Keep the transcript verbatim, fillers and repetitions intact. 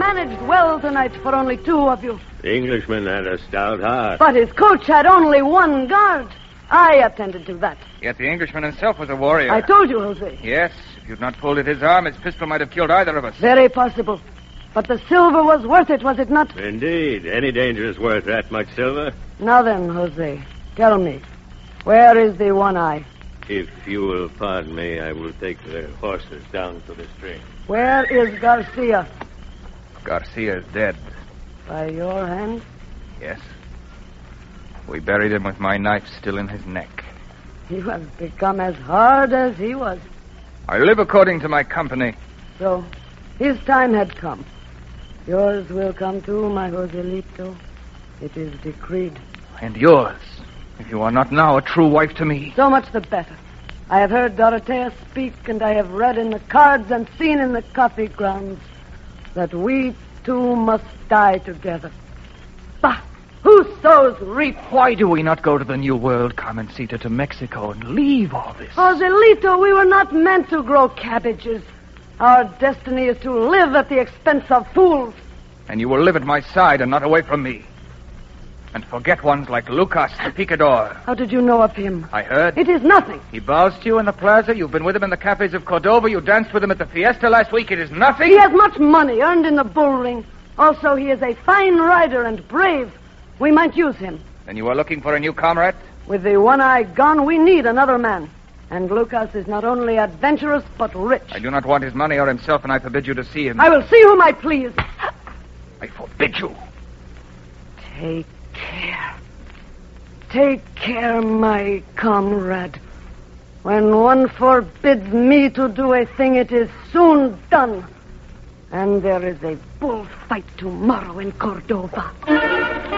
managed well tonight for only two of you. The Englishman had a stout heart. But his coach had only one guard. I attended to that. Yet the Englishman himself was a warrior. I told you, Jose. Yes, if you'd not pulled at his arm, his pistol might have killed either of us. Very possible. But the silver was worth it, was it not? Indeed. Any danger is worth that much silver. Now then, Jose, tell me, where is the one eye? If you will pardon me, I will take the horses down to the stream. Where is Garcia? Garcia is dead. By your hand? Yes. We buried him with my knife still in his neck. You have become as hard as he was. I live according to my company. So, his time had come. Yours will come too, my Joselito. It is decreed. And yours, if you are not now a true wife to me. So much the better. I have heard Dorotea speak, and I have read in the cards and seen in the coffee grounds that we two must die together. Bah! Who sows reap. Why do we not go to the New World, Carmencita, to Mexico, and leave all this? Joselito, we were not meant to grow cabbages. Our destiny is to live at the expense of fools. And you will live at my side and not away from me. And forget ones like Lucas, the picador. How did you know of him? I heard. It is nothing. He bows to you in the plaza. You've been with him in the cafes of Cordova. You danced with him at the fiesta last week. It is nothing. He has much money earned in the bull ring. Also, he is a fine rider and brave. We might use him. Then you are looking for a new comrade? With the one eye gone, we need another man. And Lucas is not only adventurous, but rich. I do not want his money or himself, and I forbid you to see him. I will see whom I please. I forbid you. Take care. Take care, my comrade. When one forbids me to do a thing, it is soon done. And there is a bullfight tomorrow in Cordova.